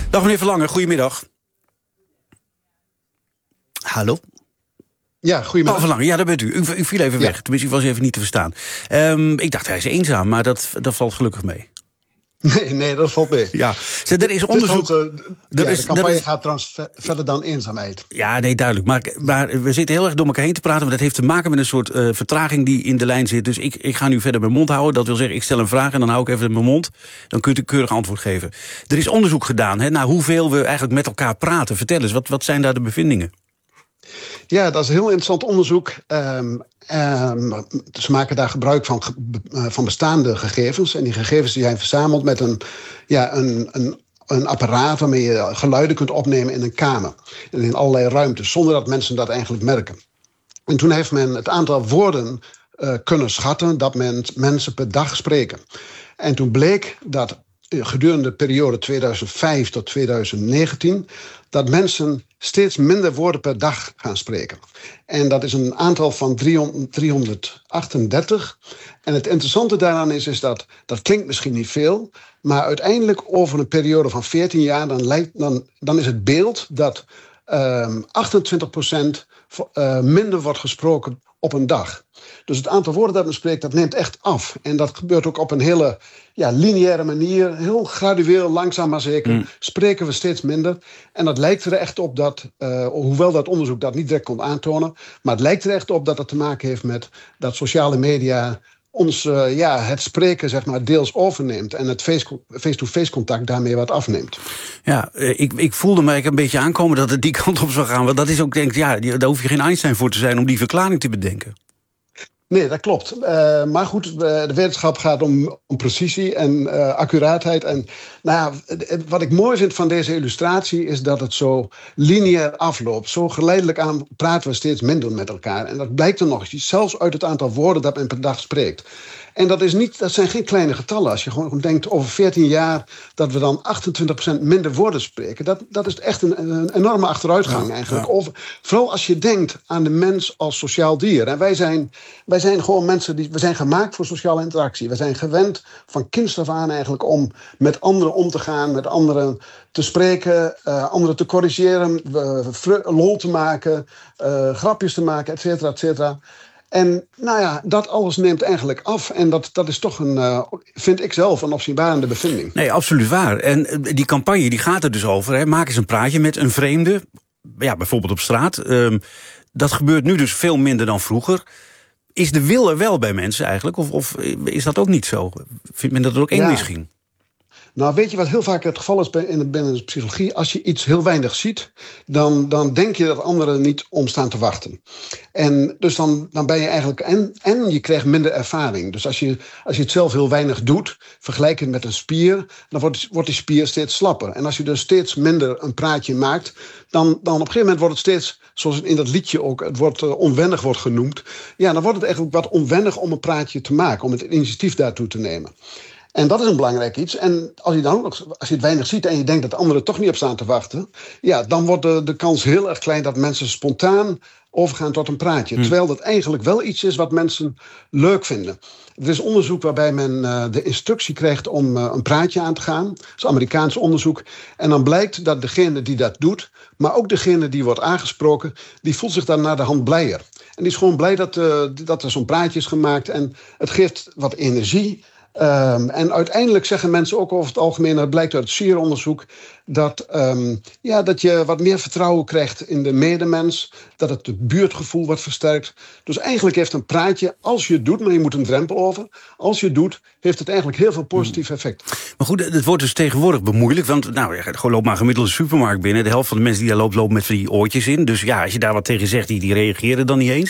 Dag meneer Verlangen, goedemiddag. Hallo? Ja, goedemiddag. Verlangen, ja, daar bent u. U viel even weg, tenminste, u was even niet te verstaan. Ik dacht, hij is eenzaam, maar dat valt gelukkig mee. Nee, dat valt mee. Ja. Er is onderzoek. De campagne gaat trouwens verder dan eenzaamheid. Ja, nee, duidelijk. Maar we zitten heel erg door elkaar heen te praten, maar dat heeft te maken met een soort vertraging die in de lijn zit. Dus ik ga nu verder mijn mond houden. Dat wil zeggen, ik stel een vraag en dan hou ik even mijn mond. Dan kunt u keurig antwoord geven. Er is onderzoek gedaan naar hoeveel we eigenlijk met elkaar praten. Vertel eens, wat zijn daar de bevindingen? Ja, dat is een heel interessant onderzoek. Ze maken daar gebruik van bestaande gegevens. En die gegevens die zijn verzameld met een apparaat waarmee je geluiden kunt opnemen in een kamer. En in allerlei ruimtes, zonder dat mensen dat eigenlijk merken. En toen heeft men het aantal woorden kunnen schatten dat mensen per dag spreken. En toen bleek dat gedurende de periode 2005 tot 2019... dat mensen steeds minder woorden per dag gaan spreken. En dat is een aantal van 338. En het interessante daaraan is dat klinkt misschien niet veel... maar uiteindelijk over een periode van 14 jaar... dan is het beeld dat 28% minder wordt gesproken op een dag. Dus het aantal woorden dat men spreekt, dat neemt echt af. En dat gebeurt ook op een hele lineaire manier. Heel gradueel, langzaam maar zeker. Spreken we steeds minder. En dat lijkt er echt op dat, hoewel dat onderzoek dat niet direct kon aantonen... maar het lijkt er echt op dat het te maken heeft met dat sociale media... ons het spreken zeg maar deels overneemt... en het face-to-face contact daarmee wat afneemt. Ja, ik voelde me een beetje aankomen dat het die kant op zou gaan. Want dat is ook, denk ik, daar hoef je geen Einstein voor te zijn... om die verklaring te bedenken. Nee, dat klopt. Maar goed, de wetenschap gaat om precisie en accuraatheid. En wat ik mooi vind van deze illustratie... is dat het zo lineair afloopt. Zo geleidelijk aan praten we steeds minder met elkaar. En dat blijkt er nog eens, zelfs uit het aantal woorden dat men per dag spreekt. En dat zijn geen kleine getallen. Als je gewoon denkt over 14 jaar... dat we dan 28% minder woorden spreken... dat is echt een enorme achteruitgang eigenlijk. Ja. Vooral als je denkt aan de mens als sociaal dier. En wij zijn gewoon mensen we zijn gemaakt voor sociale interactie. We zijn gewend van kinds af aan eigenlijk... om met anderen om te gaan, met anderen te spreken... anderen te corrigeren, lol te maken... grapjes te maken, et cetera, et cetera... En dat alles neemt eigenlijk af. En dat is toch vind ik zelf, een opzienbarende bevinding. Nee, absoluut waar. En die campagne die gaat er dus over. Maak eens een praatje met een vreemde. Ja, bijvoorbeeld op straat. Dat gebeurt nu dus veel minder dan vroeger. Is de wil er wel bij mensen eigenlijk? Of is dat ook niet zo? Vindt men dat er ook eng misschien? Nou, weet je wat heel vaak het geval is binnen de psychologie? Als je iets heel weinig ziet, dan denk je dat anderen niet om staan te wachten. En dus dan ben je eigenlijk... En je krijgt minder ervaring. Dus als je het zelf heel weinig doet, vergelijk het met een spier... dan wordt die spier steeds slapper. En als je dus steeds minder een praatje maakt... dan op een gegeven moment wordt het steeds... zoals in dat liedje ook, het wordt onwennig wordt genoemd... ja, dan wordt het eigenlijk wat onwennig om een praatje te maken... om het initiatief daartoe te nemen. En dat is een belangrijk iets. En als je het weinig ziet en je denkt dat anderen toch niet op staan te wachten... ja, dan wordt de kans heel erg klein dat mensen spontaan overgaan tot een praatje. Terwijl dat eigenlijk wel iets is wat mensen leuk vinden. Er is onderzoek waarbij men de instructie krijgt om een praatje aan te gaan. Dat is Amerikaans onderzoek. En dan blijkt dat degene die dat doet, maar ook degene die wordt aangesproken... die voelt zich dan naar de hand blijer. En die is gewoon blij dat er zo'n praatje is gemaakt. En het geeft wat energie... En uiteindelijk zeggen mensen ook over het algemeen... dat blijkt uit het SEER-onderzoek... dat je wat meer vertrouwen krijgt in de medemens... dat het buurtgevoel wordt versterkt. Dus eigenlijk heeft een praatje, als je het doet... maar je moet een drempel over... als je het doet, heeft het eigenlijk heel veel positief effect. Maar goed, het wordt dus tegenwoordig bemoeilijk... want gewoon loop maar een gemiddelde supermarkt binnen... de helft van de mensen die daar lopen met van die oortjes in. Dus ja, als je daar wat tegen zegt, die reageren dan niet eens.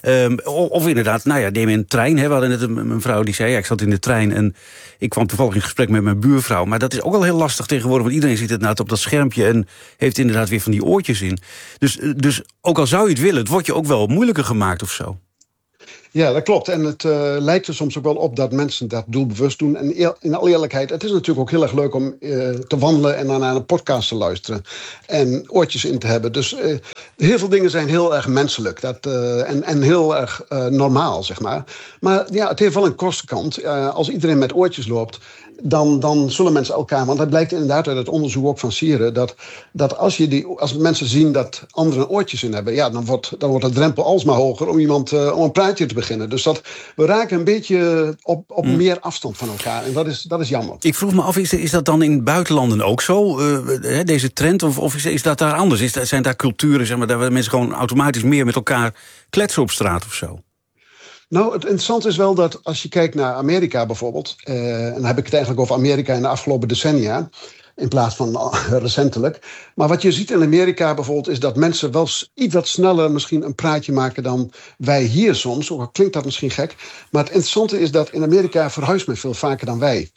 Of inderdaad, neem een trein. We hadden net een vrouw die zei... ik zat in de trein en ik kwam toevallig in gesprek met mijn buurvrouw. Maar dat is ook wel heel lastig tegenwoordig... want iedereen zit inderdaad op dat schermpje... en heeft inderdaad weer van die oortjes in. Dus ook al zou je het willen, het wordt je ook wel moeilijker gemaakt of zo. Ja, dat klopt. En het lijkt er soms ook wel op dat mensen dat doelbewust doen. En in alle eerlijkheid, het is natuurlijk ook heel erg leuk om te wandelen... en dan naar een podcast te luisteren en oortjes in te hebben. Dus heel veel dingen zijn heel erg menselijk en heel erg normaal, zeg maar. Maar ja, het heeft wel een kostenkant. Als iedereen met oortjes loopt... dan zullen mensen elkaar... Want dat blijkt inderdaad uit het onderzoek ook van Sieren... dat als mensen zien dat anderen oortjes in hebben... ja, dan wordt de drempel alsmaar hoger om iemand om een praatje te beginnen. Dus we raken een beetje op meer afstand van elkaar. En dat is jammer. Ik vroeg me af, is dat dan in buitenlanden ook zo? Deze trend? Of is dat daar anders? Zijn daar culturen, zeg maar, waar mensen gewoon automatisch meer met elkaar kletsen op straat of zo? Nou, het interessante is wel dat als je kijkt naar Amerika bijvoorbeeld... en dan heb ik het eigenlijk over Amerika in de afgelopen decennia... in plaats van recentelijk. Maar wat je ziet in Amerika bijvoorbeeld... is dat mensen wel iets wat sneller misschien een praatje maken... dan wij hier soms. Ook al klinkt dat misschien gek. Maar het interessante is dat in Amerika verhuist men veel vaker dan wij.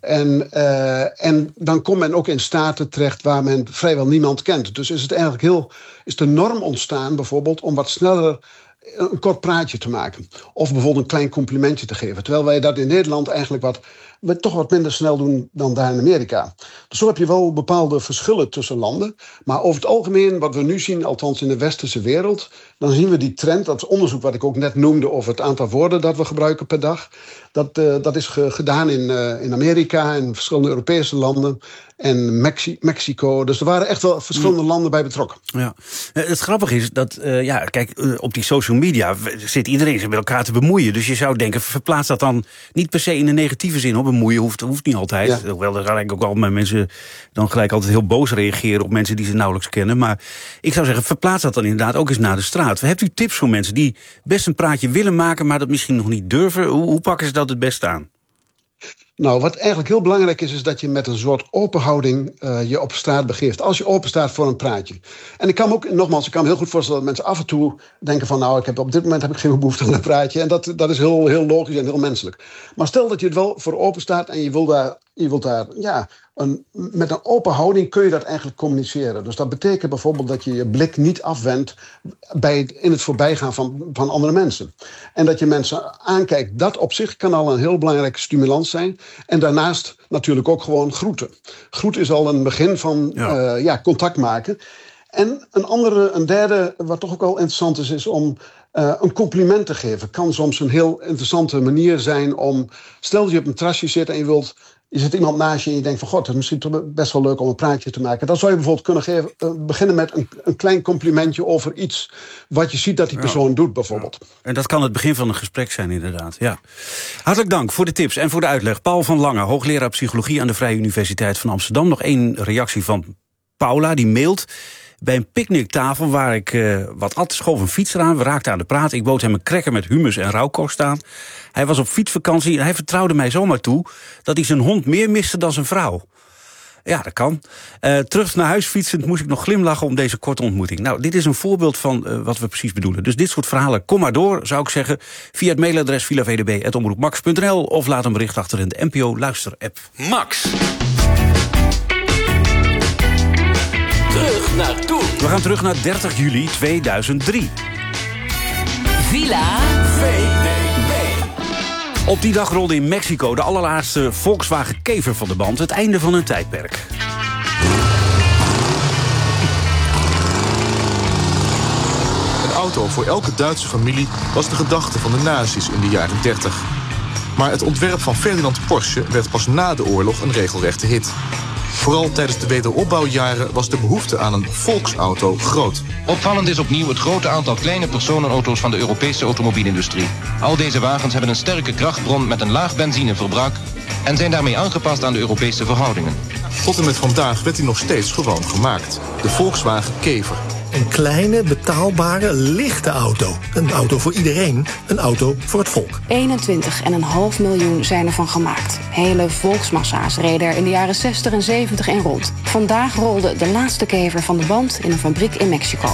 En dan komt men ook in staten terecht waar men vrijwel niemand kent. Dus is het eigenlijk is de norm ontstaan bijvoorbeeld... om wat sneller een kort praatje te maken. Of bijvoorbeeld een klein complimentje te geven. Terwijl wij dat in Nederland eigenlijk toch wat minder snel doen dan daar in Amerika. Dus zo heb je wel bepaalde verschillen tussen landen. Maar over het algemeen, wat we nu zien, althans in de westerse wereld... dan zien we die trend, dat onderzoek wat ik ook net noemde... over het aantal woorden dat we gebruiken per dag... dat is gedaan in Amerika en verschillende Europese landen... en Mexico. Dus er waren echt wel verschillende landen bij betrokken. Ja. Het grappige is dat, op die social media zit iedereen zich met elkaar te bemoeien. Dus je zou denken, verplaats dat dan niet per se in de negatieve zin. Bemoeien hoeft niet altijd. Ja. Hoewel er eigenlijk ook al mensen dan gelijk altijd heel boos reageren op mensen die ze nauwelijks kennen. Maar ik zou zeggen, verplaats dat dan inderdaad ook eens naar de straat. Hebt u tips voor mensen die best een praatje willen maken, maar dat misschien nog niet durven? Hoe pakken ze dat het beste aan? Nou, wat eigenlijk heel belangrijk is dat je met een soort open houding je op straat begeeft. Als je open staat voor een praatje. En ik kan me heel goed voorstellen dat mensen af en toe denken van... nou, op dit moment heb ik geen behoefte aan een praatje. En dat is heel, heel logisch en heel menselijk. Maar stel dat je het wel voor open staat en je wilt daar met een open houding kun je dat eigenlijk communiceren. Dus dat betekent bijvoorbeeld dat je je blik niet afwendt in het voorbijgaan van andere mensen. En dat je mensen aankijkt. Dat op zich kan al een heel belangrijke stimulans zijn. En daarnaast natuurlijk ook gewoon groeten. Groet is al een begin van contact maken. En een derde, wat toch ook wel interessant is om een compliment te geven. Kan soms een heel interessante manier zijn om... Stel dat je op een terrasje zit en je zit iemand naast je en je denkt van... God, het is misschien toch best wel leuk om een praatje te maken. Dan zou je bijvoorbeeld kunnen beginnen met een klein complimentje over iets... wat je ziet dat die persoon doet, bijvoorbeeld. Ja. En dat kan het begin van een gesprek zijn, inderdaad. Ja. Hartelijk dank voor de tips en voor de uitleg. Paul van Lange, hoogleraar psychologie aan de Vrije Universiteit van Amsterdam. Nog één reactie van Paula, die mailt... Bij een picknicktafel waar ik wat at, schoof een fietser aan. We raakten aan de praat. Ik bood hem een cracker met hummus en rauwkost aan. Hij was op fietsvakantie en hij vertrouwde mij zomaar toe... dat hij zijn hond meer miste dan zijn vrouw. Ja, dat kan. Terug naar huis fietsend moest ik nog glimlachen om deze korte ontmoeting. Nou, dit is een voorbeeld van wat we precies bedoelen. Dus dit soort verhalen, kom maar door, zou ik zeggen... via het mailadres vilavdb@omroepmax.nl... of laat een bericht achter in de NPO Luister-app. Max. Terug naar toen. We gaan terug naar 30 juli 2003. Villa VDB. Op die dag rolde in Mexico de allerlaatste Volkswagen Kever van de band. Het einde van een tijdperk. Een auto voor elke Duitse familie was de gedachte van de nazi's in de jaren 30. Maar het ontwerp van Ferdinand Porsche werd pas na de oorlog een regelrechte hit. Vooral tijdens de wederopbouwjaren was de behoefte aan een volksauto groot. Opvallend is opnieuw het grote aantal kleine personenauto's van de Europese automobielindustrie. Al deze wagens hebben een sterke krachtbron met een laag benzineverbruik en zijn daarmee aangepast aan de Europese verhoudingen. Tot en met vandaag werd hij nog steeds gewoon gemaakt. De Volkswagen Kever. Een kleine, betaalbare, lichte auto. Een auto voor iedereen, een auto voor het volk. 21,5 miljoen zijn ervan gemaakt. Hele volksmassa's reden er in de jaren 60 en 70 in rond. Vandaag rolde de laatste Kever van de band in een fabriek in Mexico.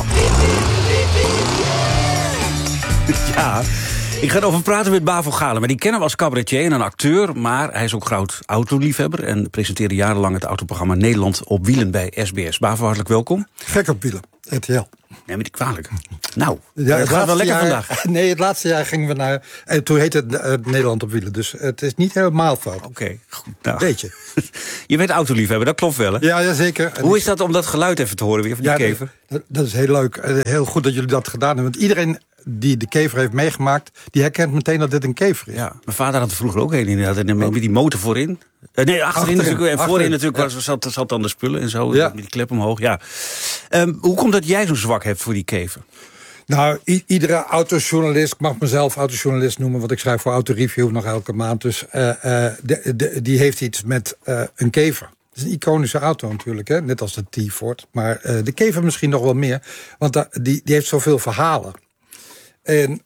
Ja, ik ga erover praten met Bavo Galen. Maar die kennen we als cabaretier en een acteur. Maar hij is ook groot autoliefhebber en presenteerde jarenlang het autoprogramma Nederland op wielen bij SBS. Bavo, hartelijk welkom. Gek op wielen, RTL. Neem me niet kwalijk. Nou, ja, het gaat wel lekker vandaag. Nee, het laatste jaar gingen we naar... En toen heette het Nederland op wielen. Dus het is niet helemaal fout. Oké, goed. Nou. Weet je. Je bent autoliefhebber, dat klopt wel, hè? Ja, zeker. Hoe is dat om dat geluid even te horen weer van die Kever? Dat is heel leuk. Heel goed dat jullie dat gedaan hebben. Want iedereen die de kever heeft meegemaakt, die herkent meteen dat dit een kever is. Ja, mijn vader had er vroeger ook een inderdaad. En met die motor voorin. Achterin natuurlijk. En voorin natuurlijk zat dan de spullen en zo. Ja. Met die klep omhoog. Ja. Hoe komt dat jij zo'n zwak hebt voor die kever? Nou, iedere autojournalist, ik mag mezelf autojournalist noemen, want ik schrijf voor Autoreview nog elke maand. Dus die heeft iets met een kever. Het is een iconische auto natuurlijk, hè? Net als de T-Ford. Maar de kever misschien nog wel meer, want die heeft zoveel verhalen. En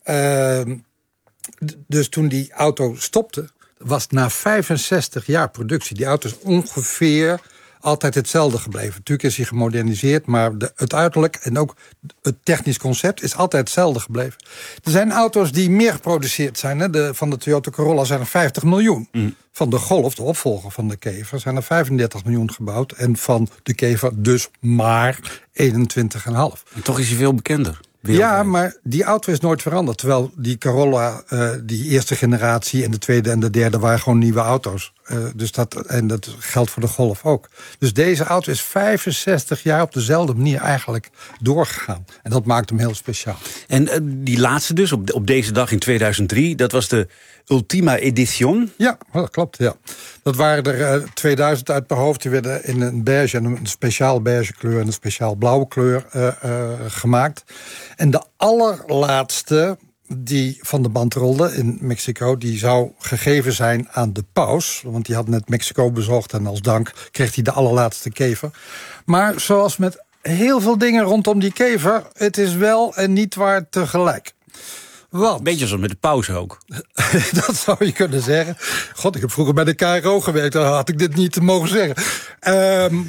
dus toen die auto stopte, was na 65 jaar productie die auto is ongeveer altijd hetzelfde gebleven. Natuurlijk is hij gemoderniseerd, maar het uiterlijk en ook het technisch concept is altijd hetzelfde gebleven. Er zijn auto's die meer geproduceerd zijn. Hè? Van de Toyota Corolla zijn er 50 miljoen. Van de Golf, de opvolger van de kever, zijn er 35 miljoen gebouwd. En van de kever dus maar 21,5. En toch is hij veel bekender. Ja, maar die auto is nooit veranderd. Terwijl die Corolla, die eerste generatie en de tweede en de derde waren gewoon nieuwe auto's. Dus dat geldt voor de Golf ook. Dus deze auto is 65 jaar op dezelfde manier eigenlijk doorgegaan. En dat maakt hem heel speciaal. En die laatste dus, op deze dag in 2003, dat was de Ultima Edition. Ja, dat klopt, ja. Dat waren er 2000 uit per hoofd. Die werden in een beige en een speciaal beige kleur en een speciaal blauwe kleur gemaakt. En de allerlaatste die van de band rolde in Mexico, die zou gegeven zijn aan de paus. Want die had net Mexico bezocht en als dank kreeg hij de allerlaatste kever. Maar zoals met heel veel dingen rondom die kever, het is wel en niet waar tegelijk. Want, beetje zoals met de paus ook. Dat zou je kunnen zeggen. God, ik heb vroeger bij de KRO gewerkt, dan had ik dit niet mogen zeggen.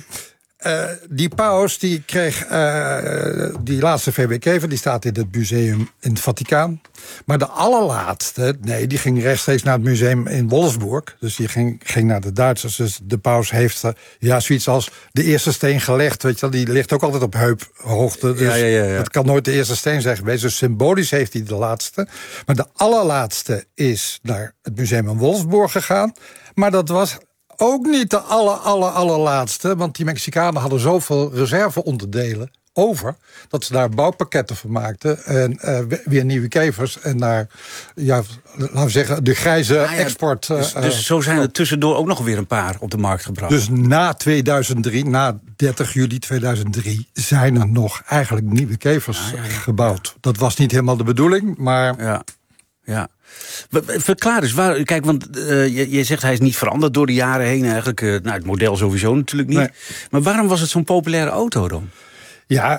Die paus die kreeg die laatste VW-kever, die staat in het museum in het Vaticaan. Maar de allerlaatste, die ging rechtstreeks naar het museum in Wolfsburg. Dus die ging naar de Duitsers. Dus de paus heeft zoiets als de eerste steen gelegd. Weet je wel, die ligt ook altijd op heuphoogte. Dus ja. dat kan nooit de eerste steen zijn geweest. Dus symbolisch heeft hij de laatste. Maar de allerlaatste is naar het museum in Wolfsburg gegaan. Maar dat was ook niet de allerlaatste, want die Mexicanen hadden zoveel reserveonderdelen over, dat ze daar bouwpakketten van maakten en weer nieuwe kevers en naar, laten we zeggen, de grijze export. Dus zo zijn er tussendoor ook nog weer een paar op de markt gebracht. Dus na 2003, na 30 juli 2003, zijn er nog eigenlijk nieuwe kevers gebouwd. Dat was niet helemaal de bedoeling, maar Ja. Verklaar eens, kijk, want je zegt hij is niet veranderd door de jaren heen eigenlijk. Het model sowieso natuurlijk niet. Nee. Maar waarom was het zo'n populaire auto dan? Ja,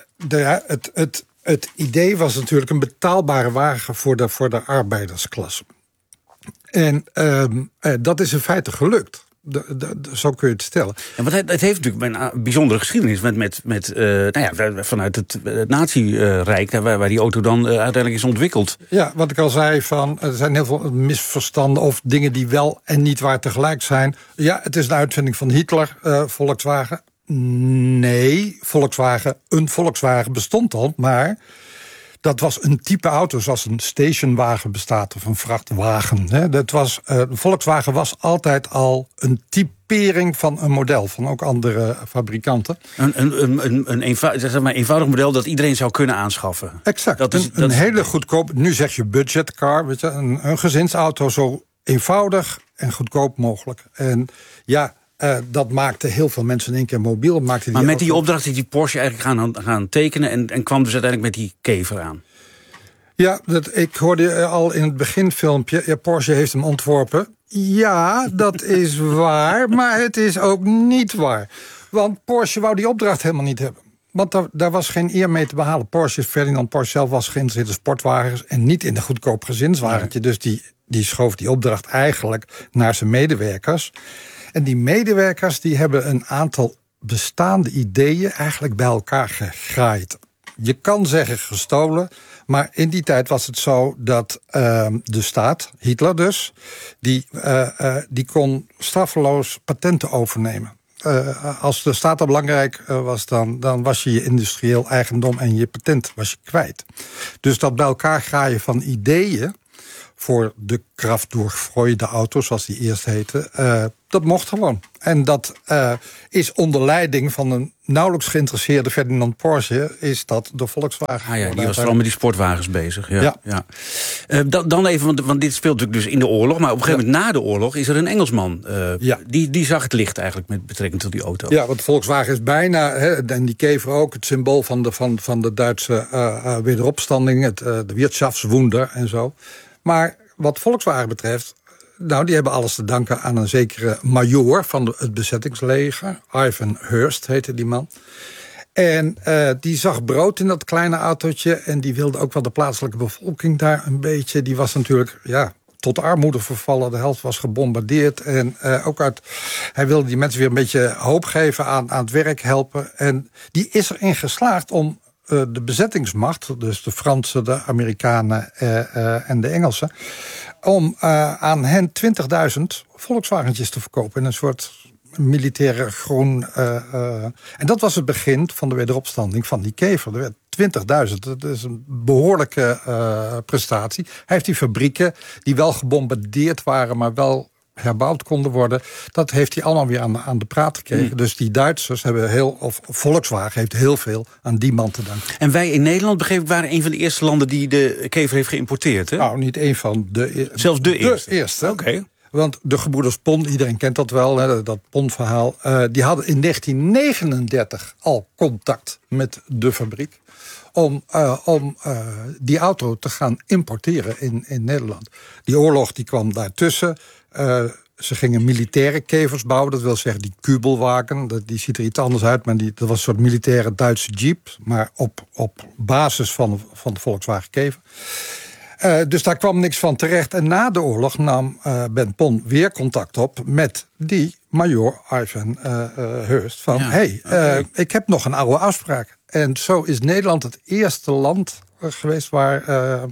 het idee was natuurlijk een betaalbare wagen voor de arbeidersklasse. En dat is in feite gelukt. Zo kun je het stellen. Ja, want het heeft natuurlijk een bijzondere geschiedenis vanuit het nazi-rijk, waar die auto dan uiteindelijk is ontwikkeld. Ja, wat ik al zei, er zijn heel veel misverstanden of dingen die wel en niet waar tegelijk zijn. Ja, het is een uitvinding van Hitler, Volkswagen. Nee, een Volkswagen bestond al, maar dat was een type auto zoals een stationwagen bestaat of een vrachtwagen. Volkswagen was altijd al een typering van een model van ook andere fabrikanten. Een eenvoudig model dat iedereen zou kunnen aanschaffen. Exact. Dat is hele goedkoop, nu zeg je budgetcar, weet je, een gezinsauto zo eenvoudig en goedkoop mogelijk. En dat maakte heel veel mensen in één keer mobiel. Maar met die opdracht is die Porsche eigenlijk gaan tekenen en kwam dus uiteindelijk met die kever aan. Ja, ik hoorde al in het beginfilmpje, Porsche heeft hem ontworpen. Ja, dat is waar, maar het is ook niet waar. Want Porsche wou die opdracht helemaal niet hebben. Want daar was geen eer mee te behalen. Ferdinand Porsche zelf was geïnteresseerd in sportwagens en niet in een goedkoop gezinswagentje. Dus die schoof die opdracht eigenlijk naar zijn medewerkers. En die medewerkers die hebben een aantal bestaande ideeën eigenlijk bij elkaar gegraaid. Je kan zeggen gestolen, maar in die tijd was het zo dat de staat, Hitler dus, die kon straffeloos patenten overnemen. Als de staat al belangrijk was, dan was je industrieel eigendom en je patent was je kwijt. Dus dat bij elkaar graaien van ideeën voor de kraftdoorgefrooide auto's, zoals die eerst heette. Dat mocht gewoon. En dat is onder leiding van een nauwelijks geïnteresseerde Ferdinand Porsche, is dat de Volkswagen. Ah ja, die was vooral met die sportwagens bezig. Ja. Dan even, want dit speelt natuurlijk dus in de oorlog, maar op een gegeven moment na de oorlog is er een Engelsman. Die zag het licht eigenlijk met betrekking tot die auto. Ja, want Volkswagen is bijna, en die kever ook, het symbool van de Duitse wederopstanding, de Wirtschaftswunder en zo. Maar wat Volkswagen betreft, die hebben alles te danken aan een zekere majoor van het bezettingsleger. Ivan Hurst heette die man. En die zag brood in dat kleine autootje. En die wilde ook wel de plaatselijke bevolking daar een beetje. Die was natuurlijk tot armoede vervallen. De helft was gebombardeerd. En hij wilde die mensen weer een beetje hoop geven, aan het werk helpen. En die is erin geslaagd om de bezettingsmacht, dus de Fransen, de Amerikanen en de Engelsen, om aan hen 20.000 Volkswagentjes te verkopen in een soort militaire groen. En dat was het begin van de wederopstanding van die kever. Er werd 20.000, dat is een behoorlijke prestatie. Hij heeft die fabrieken, die wel gebombardeerd waren, maar wel herbouwd konden worden, dat heeft hij allemaal weer aan de praat gekregen. Dus die Duitsers hebben Volkswagen heeft heel veel aan die man te danken. En wij in Nederland, begreep ik, waren een van de eerste landen die de kever heeft geïmporteerd, hè? Nou, niet een van de... Zelfs de eerste? De eerste. Oké. Want de gebroeders Pon, iedereen kent dat wel, dat Pon-verhaal, die hadden in 1939 al contact met de fabriek om die auto te gaan importeren in Nederland. Die oorlog die kwam daartussen. Ze gingen militaire kevers bouwen. Dat wil zeggen die Kubelwagen. Die ziet er iets anders uit. Maar dat was een soort militaire Duitse jeep. Maar op basis van de Volkswagen kever. Dus daar kwam niks van terecht. En na de oorlog nam Ben Pon weer contact op met die majoor Ivan Hurst. Van ik heb nog een oude afspraak. En zo is Nederland het eerste land geweest waar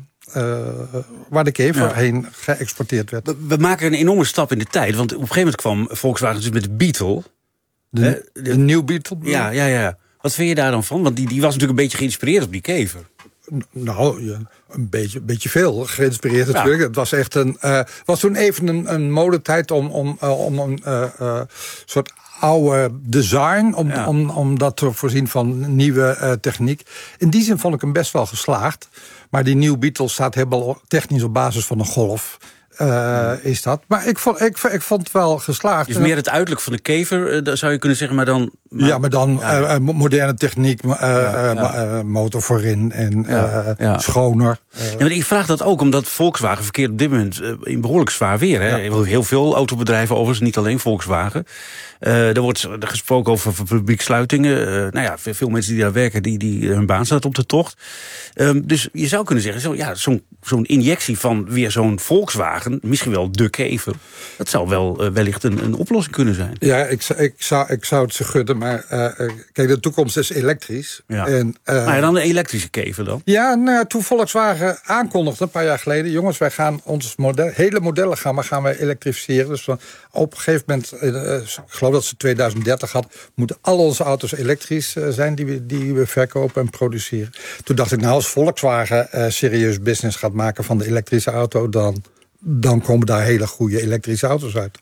de kever heen geëxporteerd werd. We maken een enorme stap in de tijd. Want op een gegeven moment kwam Volkswagen dus met de Beetle. De New Beetle? Ja. Wat vind je daar dan van? Want die was natuurlijk een beetje geïnspireerd op die kever. Nou, een beetje veel geïnspireerd natuurlijk. Ja. Het was echt was toen even een modetijd om een soort oude design, om dat te voorzien van nieuwe techniek. In die zin vond ik hem best wel geslaagd. Maar die New Beetle staat helemaal technisch op basis van een Golf. Is dat. Maar ik vond het wel geslaagd. Dus meer het uiterlijk van de kever, zou je kunnen zeggen, maar dan... moderne techniek, motor voorin en schoner. Maar ik vraag dat ook omdat Volkswagen verkeert op dit moment in behoorlijk zwaar weer. Hè? Heel veel autobedrijven overigens, niet alleen Volkswagen. Er wordt gesproken over fabrieksluitingen. Veel mensen die daar werken, die hun baan staat op de tocht. Dus je zou kunnen zeggen, zo'n injectie van weer zo'n Volkswagen, misschien wel de kever, dat zou wel wellicht een oplossing kunnen zijn. Ja, ik zou het ze gunnen, maar kijk, de toekomst is elektrisch. Ja. Maar dan een elektrische kever dan? Ja, toen Volkswagen aankondigde een paar jaar geleden, jongens, wij gaan ons hele modellen gaan wij elektrificeren. Dus op een gegeven moment, ik geloof dat ze 2030 had, moeten al onze auto's elektrisch zijn die we verkopen en produceren. Toen dacht ik, als Volkswagen serieus business gaat maken van de elektrische auto, dan komen daar hele goede elektrische auto's uit.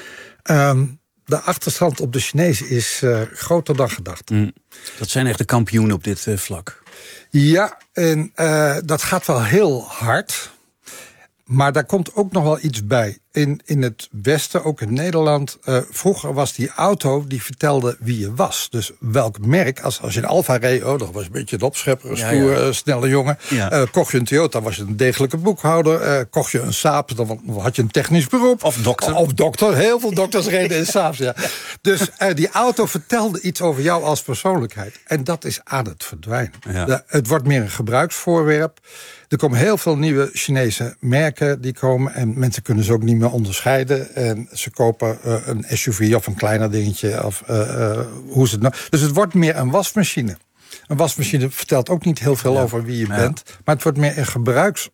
De achterstand op de Chinezen is groter dan gedacht. Dat zijn echt de kampioenen op dit vlak. Ja, en dat gaat wel heel hard. Maar daar komt ook nog wel iets bij. In het Westen, ook in Nederland, vroeger was die auto die vertelde wie je was. Dus welk merk, als je een Alfa reed, dat was een beetje een opschepper, een stoer, snelle jongen. Ja. Kocht je een Toyota, was je een degelijke boekhouder. Kocht je een Saab, dan had je een technisch beroep. Of dokter. Of dokter, heel veel dokters reden in Saabs, ja. Dus die auto vertelde iets over jou als persoonlijkheid. En dat is aan het verdwijnen. Ja. Het wordt meer een gebruiksvoorwerp. Er komen heel veel nieuwe Chinese merken die komen. En mensen kunnen ze ook niet meer onderscheiden. En ze kopen een SUV of een kleiner dingetje. Of hoe ze het nou. Dus het wordt meer een wasmachine. Een wasmachine vertelt ook niet heel veel over wie je bent. Maar het wordt meer een gebruiks...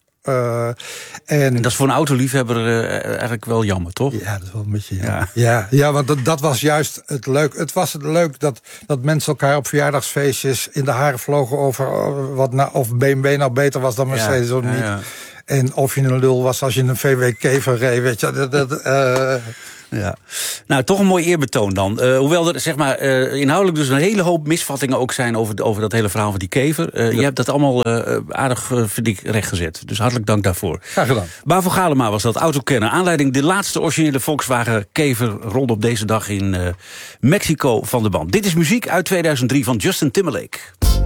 En dat is voor een autoliefhebber eigenlijk wel jammer, toch? Ja, dat is wel een beetje jammer. Ja, want dat was juist het leuk. Het was het leuk dat mensen elkaar op verjaardagsfeestjes in de haren vlogen over of BMW nou beter was dan Mercedes of niet. Ja. En of je een lul was als je een VW Kever reed, weet je, Ja. Nou, toch een mooi eerbetoon dan. Hoewel er zeg maar inhoudelijk dus een hele hoop misvattingen ook zijn over dat hele verhaal van die kever. Je hebt dat allemaal aardig, vind ik, rechtgezet. Dus hartelijk dank daarvoor. Graag gedaan. Bavo Galema was dat, autokenner. Aanleiding de laatste originele Volkswagen Kever rolde op deze dag in Mexico van de band. Dit is muziek uit 2003 van Justin Timberlake.